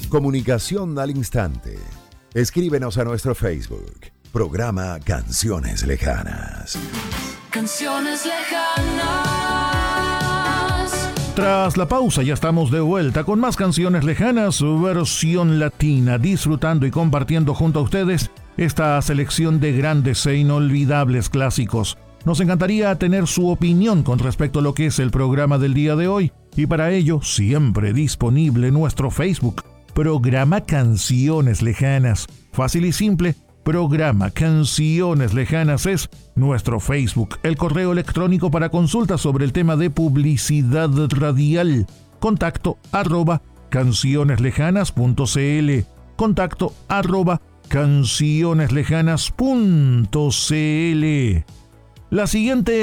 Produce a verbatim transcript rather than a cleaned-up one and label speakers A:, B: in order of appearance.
A: Comunicación al instante. Escríbenos a nuestro Facebook, programa Canciones Lejanas.
B: Canciones lejanas.
C: Tras la pausa ya estamos de vuelta con más Canciones Lejanas, versión latina, disfrutando y compartiendo junto a ustedes esta selección de grandes e inolvidables clásicos. Nos encantaría tener su opinión con respecto a lo que es el programa del día de hoy, y para ello siempre disponible en nuestro Facebook, programa Canciones Lejanas. Fácil y simple, programa Canciones Lejanas es nuestro Facebook. El correo electrónico para consultas sobre el tema de publicidad radial, contacto arroba cancioneslejanas punto cl, contacto arroba cancioneslejanas punto cl. La siguiente